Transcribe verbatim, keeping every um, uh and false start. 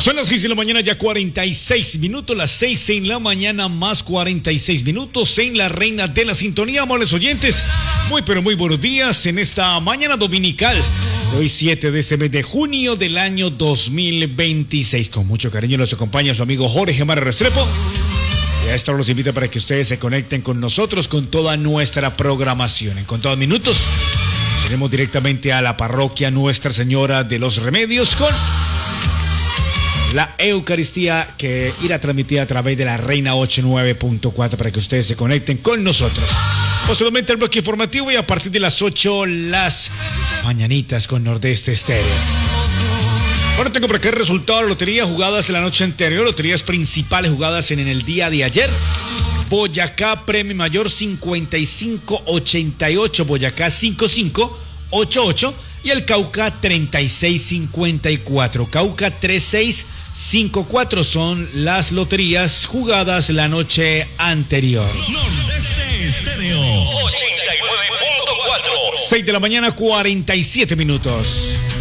Son las seis de la mañana, ya cuarenta y seis minutos, las seis en la mañana más cuarenta y seis minutos en la reina de la sintonía, amables oyentes. Muy pero muy buenos días en esta mañana dominical, hoy siete de este mes de junio del año dos mil veintiséis. Con mucho cariño nos acompaña su amigo Jorge Mara Restrepo. Y a esta hora los invito para que ustedes se conecten con nosotros con toda nuestra programación. En contados minutos iremos directamente a la parroquia Nuestra Señora de los Remedios con la Eucaristía que irá transmitida a través de la Reina ochenta y nueve punto cuatro para que ustedes se conecten con nosotros. Posteriormente el bloque informativo y a partir de las ocho las mañanitas con Nordeste Estéreo. Ahora tengo por acá el resultado de la lotería jugadas en la noche anterior, loterías principales jugadas en, en el día de ayer. Boyacá Premio Mayor cincuenta y cinco ochenta y ocho, Boyacá cincuenta y cinco ochenta y ocho y el Cauca treinta y seis cincuenta y cuatro. Cauca treinta y seis cincuenta y cuatro son las loterías jugadas la noche anterior. Nordeste Estéreo ochenta y nueve punto cuatro. seis de la mañana, cuarenta y siete minutos.